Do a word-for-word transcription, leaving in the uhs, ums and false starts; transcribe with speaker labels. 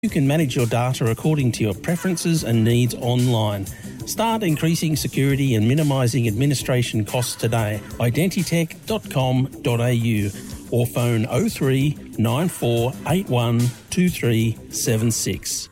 Speaker 1: You can manage your data according to your preferences and needs online. Start increasing security and minimising administration costs today. identitech dot com dot a u or phone oh three nine four eight one two three seven six.